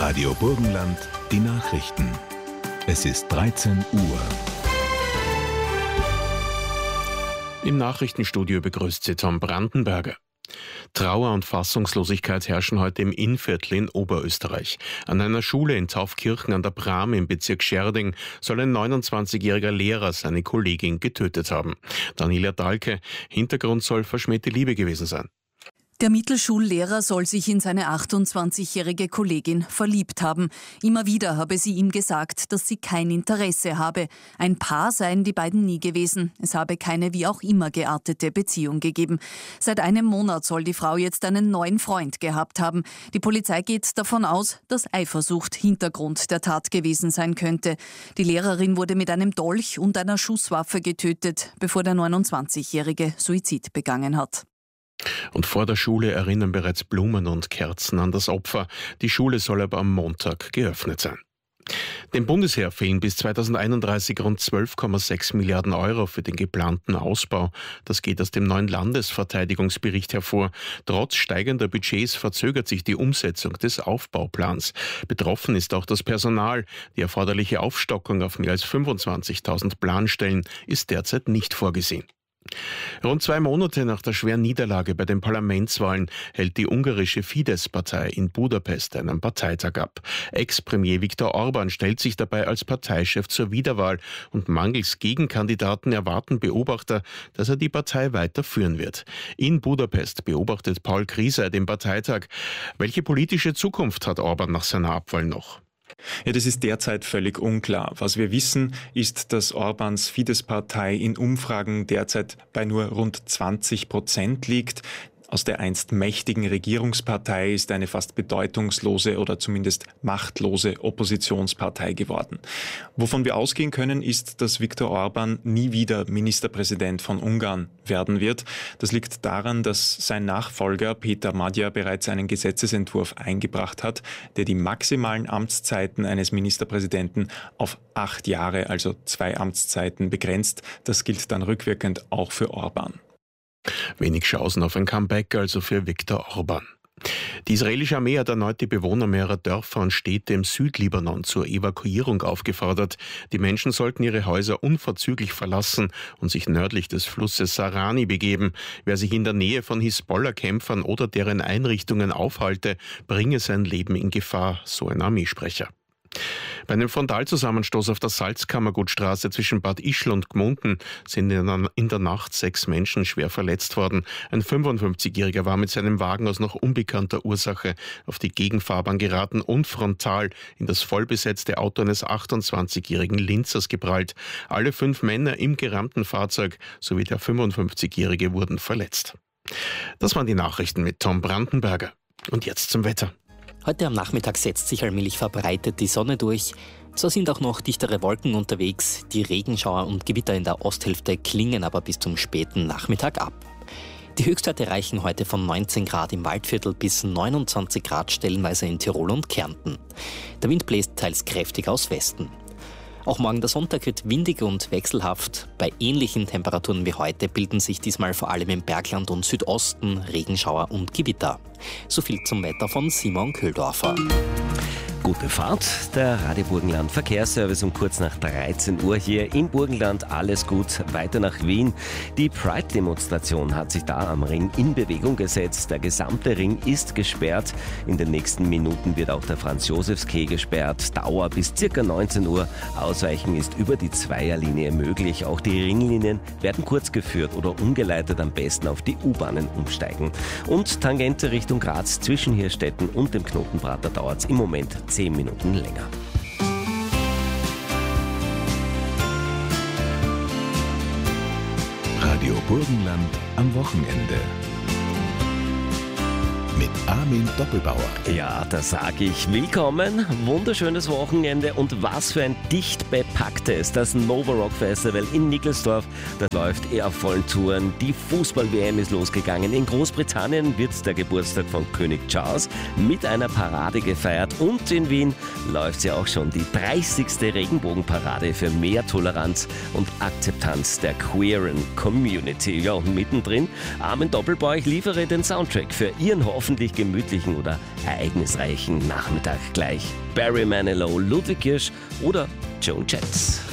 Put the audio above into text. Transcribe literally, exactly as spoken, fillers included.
Radio Burgenland, die Nachrichten. Es ist dreizehn Uhr. Im Nachrichtenstudio begrüßt Sie Tom Brandenberger. Trauer und Fassungslosigkeit herrschen heute im Innviertel in Oberösterreich. An einer Schule in Taufkirchen an der Bram im Bezirk Scherding soll ein neunundzwanzigjähriger Lehrer seine Kollegin getötet haben. Daniela Dahlke, Hintergrund soll verschmähte Liebe gewesen sein. Der Mittelschullehrer soll sich in seine achtundzwanzigjährige Kollegin verliebt haben. Immer wieder habe sie ihm gesagt, dass sie kein Interesse habe. Ein Paar seien die beiden nie gewesen. Es habe keine wie auch immer geartete Beziehung gegeben. Seit einem Monat soll die Frau jetzt einen neuen Freund gehabt haben. Die Polizei geht davon aus, dass Eifersucht Hintergrund der Tat gewesen sein könnte. Die Lehrerin wurde mit einem Dolch und einer Schusswaffe getötet, bevor der neunundzwanzigjährige Suizid begangen hat. Und vor der Schule erinnern bereits Blumen und Kerzen an das Opfer. Die Schule soll aber am Montag geöffnet sein. Dem Bundesheer fehlen bis zweitausendeinunddreißig rund zwölf Komma sechs Milliarden Euro für den geplanten Ausbau. Das geht aus dem neuen Landesverteidigungsbericht hervor. Trotz steigender Budgets verzögert sich die Umsetzung des Aufbauplans. Betroffen ist auch das Personal. Die erforderliche Aufstockung auf mehr als fünfundzwanzigtausend Planstellen ist derzeit nicht vorgesehen. Rund zwei Monate nach der schweren Niederlage bei den Parlamentswahlen hält die ungarische Fidesz-Partei in Budapest einen Parteitag ab. Ex-Premier Viktor Orban stellt sich dabei als Parteichef zur Wiederwahl und mangels Gegenkandidaten erwarten Beobachter, dass er die Partei weiterführen wird. In Budapest beobachtet Paul Krieser den Parteitag. Welche politische Zukunft hat Orban nach seiner Abwahl noch? Ja, das ist derzeit völlig unklar. Was wir wissen, ist, dass Orbáns Fidesz-Partei in Umfragen derzeit bei nur rund zwanzig Prozent liegt. Aus der einst mächtigen Regierungspartei ist eine fast bedeutungslose oder zumindest machtlose Oppositionspartei geworden. Wovon wir ausgehen können, ist, dass Viktor Orbán nie wieder Ministerpräsident von Ungarn werden wird. Das liegt daran, dass sein Nachfolger Péter Magyar bereits einen Gesetzesentwurf eingebracht hat, der die maximalen Amtszeiten eines Ministerpräsidenten auf acht Jahre, also zwei Amtszeiten, begrenzt. Das gilt dann rückwirkend auch für Orbán. Wenig Chancen auf ein Comeback also für Viktor Orban. Die israelische Armee hat erneut die Bewohner mehrerer Dörfer und Städte im Südlibanon zur Evakuierung aufgefordert. Die Menschen sollten ihre Häuser unverzüglich verlassen und sich nördlich des Flusses Sarani begeben. Wer sich in der Nähe von Hisbollah-Kämpfern oder deren Einrichtungen aufhalte, bringe sein Leben in Gefahr, so ein Armeesprecher. Bei einem Frontalzusammenstoß auf der Salzkammergutstraße zwischen Bad Ischl und Gmunden sind in der Nacht sechs Menschen schwer verletzt worden. Ein fünfundfünfzigjähriger war mit seinem Wagen aus noch unbekannter Ursache auf die Gegenfahrbahn geraten und frontal in das vollbesetzte Auto eines achtundzwanzigjährigen Linzers geprallt. Alle fünf Männer im gerammten Fahrzeug sowie der fünfundfünfzigjährige wurden verletzt. Das waren die Nachrichten mit Tom Brandenberger. Und jetzt zum Wetter. Heute am Nachmittag setzt sich allmählich verbreitet die Sonne durch. Zwar sind auch noch dichtere Wolken unterwegs, die Regenschauer und Gewitter in der Osthälfte klingen aber bis zum späten Nachmittag ab. Die Höchstwerte reichen heute von neunzehn Grad im Waldviertel bis neunundzwanzig Grad stellenweise in Tirol und Kärnten. Der Wind bläst teils kräftig aus Westen. Auch morgen der Sonntag wird windig und wechselhaft. Bei ähnlichen Temperaturen wie heute bilden sich diesmal vor allem im Bergland und Südosten Regenschauer und Gewitter. So viel zum Wetter von Simon Köhldorfer. Gute Fahrt, der Radio Burgenland Verkehrsservice um kurz nach dreizehn Uhr hier im Burgenland. Alles gut, weiter nach Wien. Die Pride-Demonstration hat sich da am Ring in Bewegung gesetzt. Der gesamte Ring ist gesperrt. In den nächsten Minuten wird auch der Franz-Josefs-Quai gesperrt. Dauer bis ca. neunzehn Uhr. Ausweichen ist über die Zweierlinie möglich. Auch die Ringlinien werden kurz geführt oder umgeleitet, am besten auf die U-Bahnen umsteigen. Und Tangente Richtung Graz zwischen Hirstetten und dem Knotenprater dauert es im Moment zehn Minuten länger. Radio Burgenland am Wochenende. Mit Armin Doppelbauer. Ja, da sage ich willkommen, wunderschönes Wochenende und was für ein dicht bepacktes, das Nova Rock Festival in Nickelsdorf. Das läuft eher auf vollen Touren. Die Fußball-W M ist losgegangen. In Großbritannien wird der Geburtstag von König Charles mit einer Parade gefeiert und in Wien läuft ja auch schon die dreißigste Regenbogenparade für mehr Toleranz und Akzeptanz der queeren Community. Ja, und mittendrin, Armin Doppelbauer, ich liefere den Soundtrack für Ihren hoffentlich gemütlich, gemütlichen oder ereignisreichen Nachmittag gleich. Barry Manilow, Ludwig Kirsch oder Joan Jett.